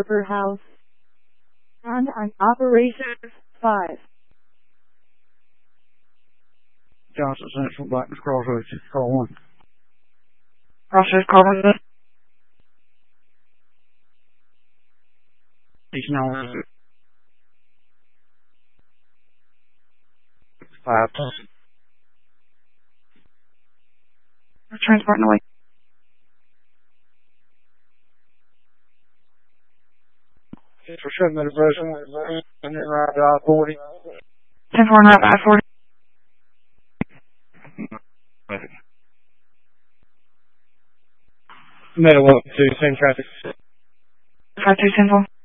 Harbor House. On Operation 5. Johnson Central, Blackness Crossroads, call 1. Crossroads, call 1. East Nolens. 5. Transporting away. For 7 minutes, and then right to I-40. 10-4 right by I-40. Middle up to same traffic. 5-2, 10-4.